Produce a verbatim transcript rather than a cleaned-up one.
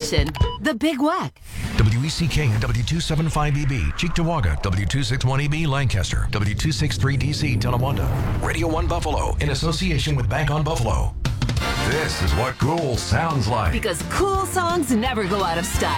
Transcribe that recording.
station, The Big Wack. W E C K and W two seventy-five E B, Cheektowaga, W two sixty-one E B, Lancaster, W two sixty-three D C, Tonawanda, Radio one Buffalo, in association with Bank on Buffalo. This is what cool sounds like. Because cool songs never go out of style.